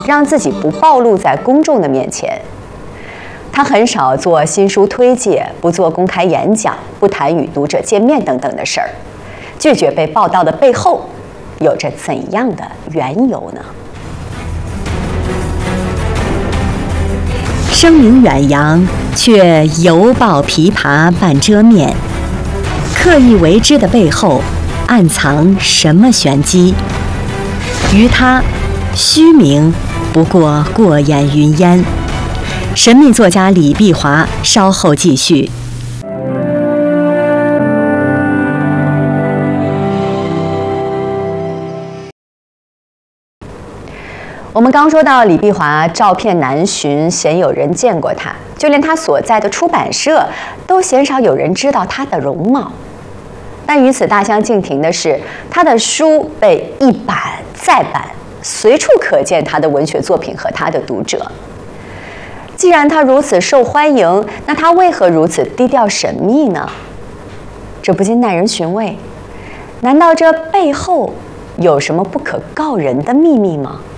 让自己不暴露在公众的面前。他很少做新书推介，不做公开演讲，不谈与读者见面等等的事儿。拒绝被报道的背后，有着怎样的缘由呢？ 声名远扬，却犹抱琵琶半遮面。刻意为之的背后，暗藏什么玄机？于他，虚名不过过眼云烟。神秘作家李碧华稍后继续。 我们刚说到李碧华照片难寻，鲜有人见过他，就连他所在的出版社都鲜少有人知道他的容貌。但与此大相径庭的是，他的书被一版再版，随处可见他的文学作品和他的读者。既然他如此受欢迎，那他为何如此低调神秘呢？这不禁耐人寻味。难道这背后有什么不可告人的秘密吗？